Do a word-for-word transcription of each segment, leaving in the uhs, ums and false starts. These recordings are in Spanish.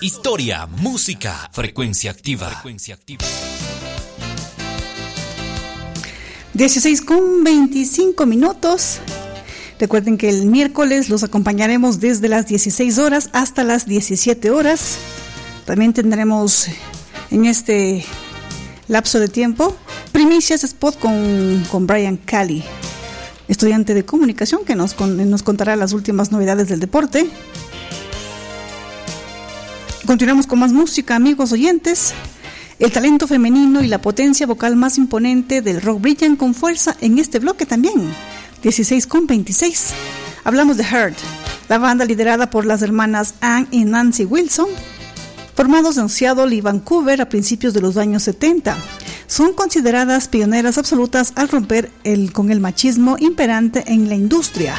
historia, música, frecuencia activa. Frecuencia activa. dieciséis con veinticinco minutos. Recuerden que el miércoles los acompañaremos desde las dieciséis horas hasta las diecisiete horas. También tendremos en este lapso de tiempo primicias spot con, con Brian Cali, estudiante de comunicación, que nos, con, nos contará las últimas novedades del deporte. Continuamos con más música, amigos oyentes. El talento femenino y la potencia vocal más imponente del rock brillan con fuerza en este bloque también. dieciséis con veintiséis. Hablamos de Heart, la banda liderada por las hermanas Ann y Nancy Wilson, formados en Seattle y Vancouver a principios de los años setenta. Son consideradas pioneras absolutas al romper el, con el machismo imperante en la industria,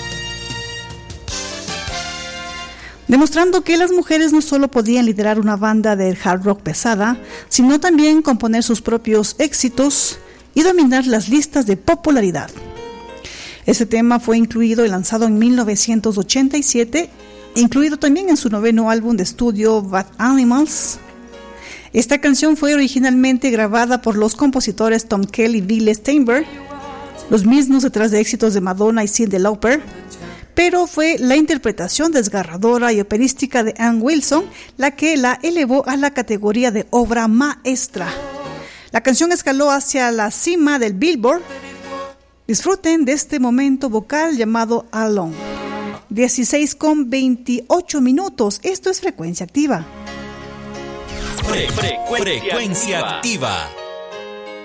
demostrando que las mujeres no solo podían liderar una banda de hard rock pesada, sino también componer sus propios éxitos y dominar las listas de popularidad. Este tema fue incluido y lanzado en mil novecientos ochenta y siete, incluido también en su noveno álbum de estudio Bad Animals. Esta canción fue originalmente grabada por los compositores Tom Kelly y Bill Steinberg, los mismos detrás de éxitos de Madonna y Cyndi Lauper, pero fue la interpretación desgarradora y operística de Ann Wilson la que la elevó a la categoría de obra maestra. La canción escaló hacia la cima del Billboard. Disfruten de este momento vocal llamado Alone. dieciséis con veintiocho minutos. Esto es Frecuencia Activa. Fre- fre- frecuencia activa.